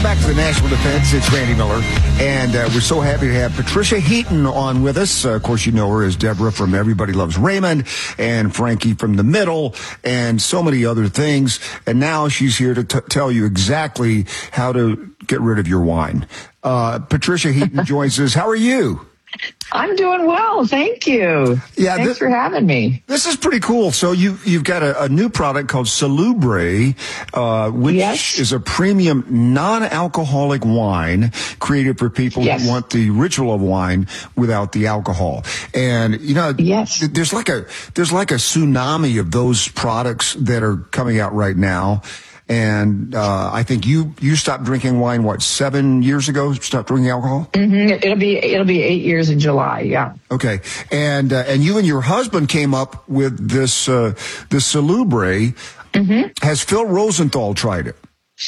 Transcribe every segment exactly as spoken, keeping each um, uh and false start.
Back to the National Defense, it's Randy Miller, and uh, we're so happy to have Patricia Heaton on with us. Uh, of course, you know her as Deborah from Everybody Loves Raymond, and Frankie from The Middle, and so many other things. And now she's here to t- tell you exactly how to get rid of your wine. Uh, Patricia Heaton joins us. How are you? I'm doing well, thank you. Yeah, Thanks this, for having me. This is pretty cool. So you, you've got a, a new product called Salubre, uh, which yes. is a premium non-alcoholic wine created for people yes. who want the ritual of wine without the alcohol. And, you know, yes. there's like a, there's like a tsunami of those products that are coming out right now. And uh, I think you you stopped drinking wine, what, seven years ago? Stopped drinking alcohol? Mm-hmm. It'll be it'll be eight years in July. Yeah. Okay. And uh, and you and your husband came up with this uh, this Salubre. Mm-hmm. Has Phil Rosenthal tried it?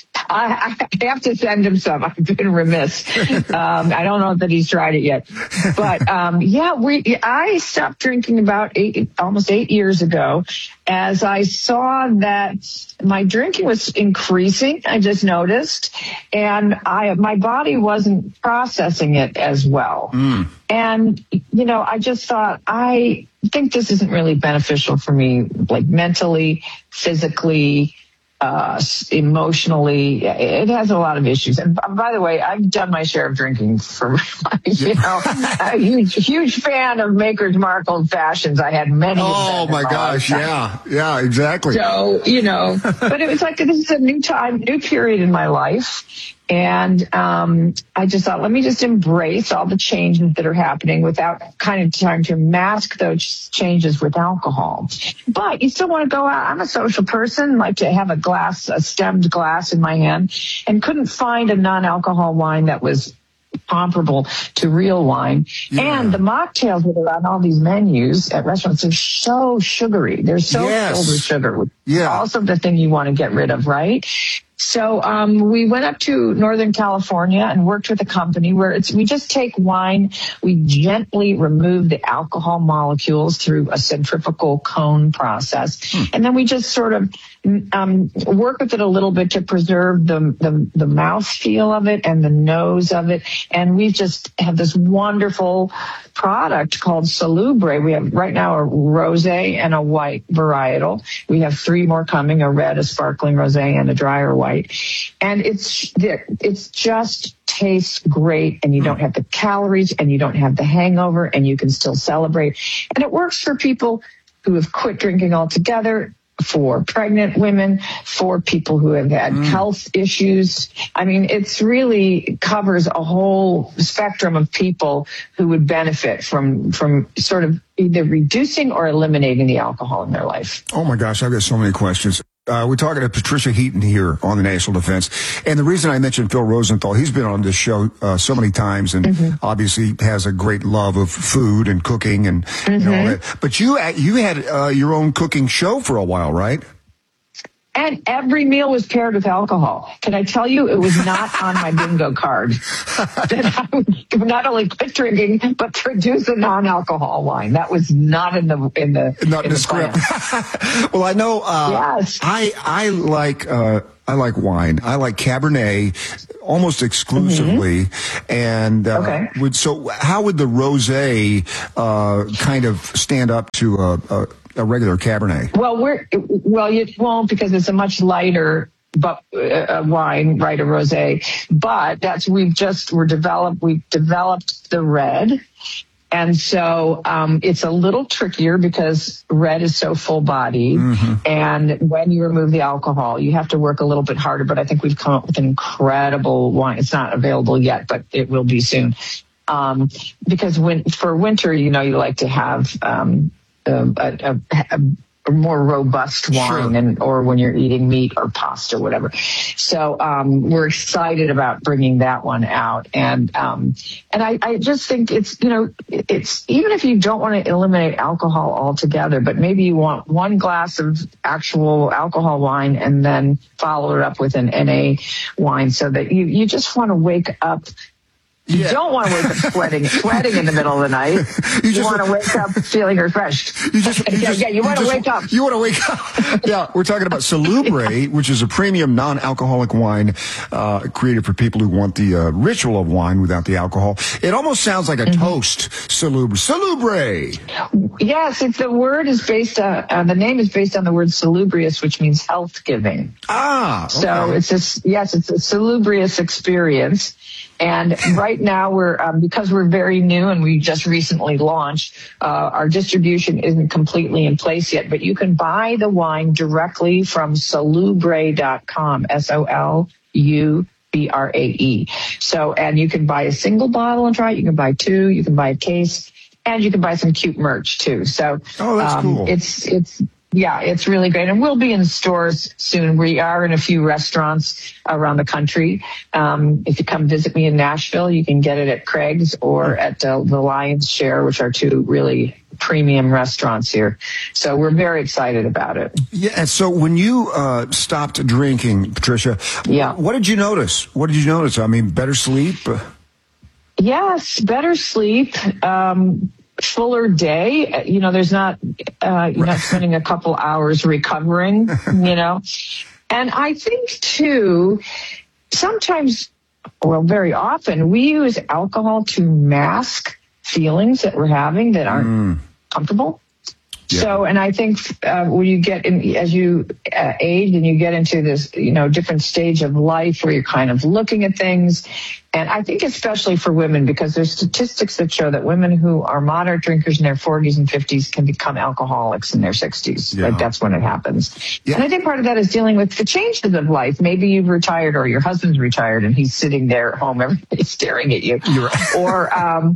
I, I have to send him some. I've been remiss. Um, I don't know that he's tried it yet, but um, yeah, we. I stopped drinking about eight, almost eight years ago, as I saw that my drinking was increasing. I just noticed, and I my body wasn't processing it as well. Mm. And you know, I just thought I think this isn't really beneficial for me, like mentally, physically. Uh, emotionally, it has a lot of issues. And by the way, I've done my share of drinking for, you know, a huge, huge fan of Maker's Mark Old Fashions. I had many. Oh my gosh. Yeah. Yeah, exactly. So, you know, but it was like, this is a new time, new period in my life. And um, I just thought, let me just embrace all the changes that are happening without kind of trying to mask those changes with alcohol. But you still want to go out. I'm a social person, like to have a glass, a stemmed glass in my hand, and couldn't find a non-alcohol wine that was comparable to real wine. Yeah. And the mocktails that are on all these menus at restaurants are so sugary. They're so yes. filled with sugar, which yeah. is also the thing you want to get rid of, right? So um, we went up to Northern California and worked with a company where it's we just take wine, we gently remove the alcohol molecules through a centrifugal cone process, hmm. and then we just sort of um, work with it a little bit to preserve the the, the mouth feel of it and the nose of it. And we just have this wonderful product called Salubre. We have right now a rosé and a white varietal. We have three more coming: a red, a sparkling rosé, and a drier white. And it's it's just tastes great, and you don't have the calories, and you don't have the hangover, and you can still celebrate. And it works for people who have quit drinking altogether, for pregnant women, for people who have had mm. health issues. I mean, it's really covers a whole spectrum of people who would benefit from from sort of either reducing or eliminating the alcohol in their life. Oh my gosh, I've got so many questions. Uh, we're talking to Patricia Heaton here on the National Defense. And the reason I mentioned Phil Rosenthal, he's been on this show uh, so many times, and mm-hmm. obviously has a great love of food and cooking and, mm-hmm. and all that. But you you had uh, your own cooking show for a while, right? And every meal was paired with alcohol. Can I tell you, it was not on my bingo card that I would not only quit drinking, but produce a non-alcohol wine. That was not in the in the not in, in the, the script. Well, I know. Uh, yes, I I like uh, I like wine. I like Cabernet almost exclusively. Mm-hmm. And uh, okay. would so how would the rosé uh, kind of stand up to a, a a regular Cabernet? Well, we're well, you won't, because it's a much lighter but uh, wine, right? A rosé. But that's we've just we're developed. We've developed the red, and so um, it's a little trickier because red is so full bodied, mm-hmm. and when you remove the alcohol, you have to work a little bit harder. But I think we've come up with an incredible wine. It's not available yet, but it will be soon. Um, because when for winter, you know, you like to have. Um, A, a, a, a more robust wine, sure. and or when you're eating meat or pasta, whatever. So um, we're excited about bringing that one out, and um, and I, I just think it's you know it's even if you don't want to eliminate alcohol altogether, but maybe you want one glass of actual alcohol wine and then follow it up with an N A wine, so that you you just want to wake up You Yeah. don't want to wake up sweating, sweating in the middle of the night. You You, just- want to wake up feeling refreshed. You just, you yeah, just, yeah, you, want to just- wake up. You want to wake up. Yeah, we're talking about Salubre, which is a premium non-alcoholic wine uh, created for people who want the uh, ritual of wine without the alcohol. It almost sounds like a Mm-hmm. toast. Salubre, Salubre. Yes, it's the word is based on, uh, the name is based on the word salubrious, which means health giving. Ah, okay. So it's a, yes, it's a salubrious experience. And right now we're, um, because we're very new and we just recently launched, uh, our distribution isn't completely in place yet, but you can buy the wine directly from salubre dot com, S O L U B R A E. So, and you can buy a single bottle and try it. You can buy two, you can buy a case, and you can buy some cute merch too. So, Oh, that's um, cool. it's, it's, yeah, it's really great. And we'll be in stores soon. We are in a few restaurants around the country. Um, if you come visit me in Nashville, you can get it at Craig's or at uh, the Lion's Share, which are two really premium restaurants here. So we're very excited about it. Yeah, and so when you uh, stopped drinking, Patricia, Yeah. what did you notice? What did you notice? I mean, better sleep? Yes, better sleep, um, fuller day. Uh, You know, there's not, uh, you're not spending a couple hours recovering, you know. And I think, too, sometimes, well, very often, we use alcohol to mask feelings that we're having that aren't Mm. comfortable. Yeah. So, and I think uh, when you get in, as you uh, age and you get into this, you know, different stage of life where you're kind of looking at things, and I think especially for women, because there's statistics that show that women who are moderate drinkers in their forties and fifties can become alcoholics in their sixties. Yeah. Like that's when it happens. Yeah. And I think part of that is dealing with the changes of life. Maybe you've retired or your husband's retired and he's sitting there at home, everybody's staring at you. You're right. Or, um,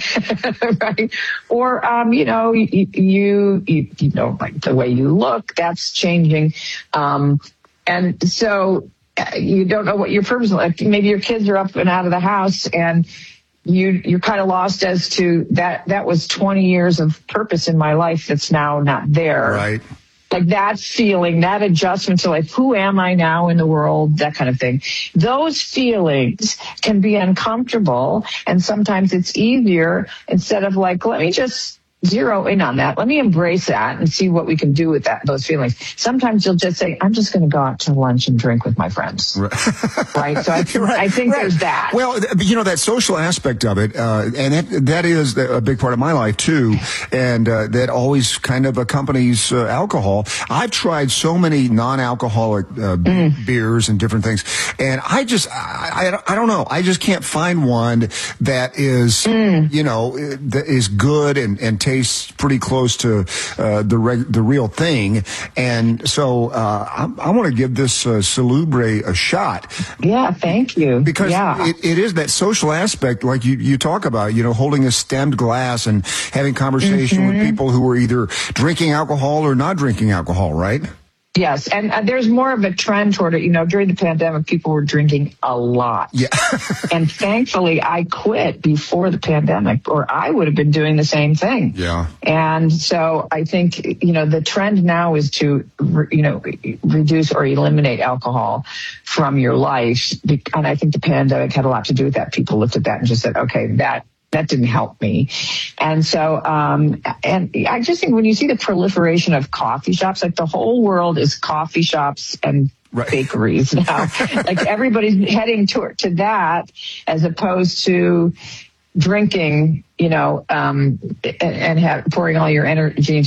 right. Or, um, you know, you, you, you, you know, like the way you look, that's changing. Um, and so uh, you don't know what your purpose is. Like maybe your kids are up and out of the house and you, you're kind of lost as to that, that was twenty years of purpose in my life that's now not there. Right. Like that feeling, that adjustment to like, who am I now in the world, that kind of thing. Those feelings can be uncomfortable. And sometimes it's easier instead of like, let me just zero in on that. Let me embrace that and see what we can do with that, those feelings. Sometimes you'll just say, I'm just going to go out to lunch and drink with my friends. Right. Right. So I, Right, I think right. there's that. Well, th- you know, that social aspect of it, uh, and that, that is a big part of my life too, and uh, that always kind of accompanies uh, alcohol. I've tried so many non-alcoholic uh, b- Mm. beers and different things, and I just, I, I, I don't know, I just can't find one that is, Mm. you know, that is good and, and tastes pretty close to uh, the reg- the real thing. And so uh, I, I want to give this uh, Salubre a shot. Yeah. Thank you. Because yeah. it, it is that social aspect, like you, you talk about, you know, holding a stemmed glass and having conversation Mm-hmm. with people who are either drinking alcohol or not drinking alcohol, right? Yes, and uh, there's more of a trend toward it. You know, during the pandemic, people were drinking a lot. Yeah. And thankfully, I quit before the pandemic, or I would have been doing the same thing. Yeah. And so I think, you know, the trend now is to, re- you know, re- reduce or eliminate alcohol from your life. Be- And I think the pandemic had a lot to do with that. People looked at that and just said, okay, that that didn't help me. And so, um, and I just think when you see the proliferation of coffee shops, like the whole world is coffee shops and Right. bakeries now. Like everybody's heading to, to that as opposed to drinking, you know, um, and, and have, pouring all your energy into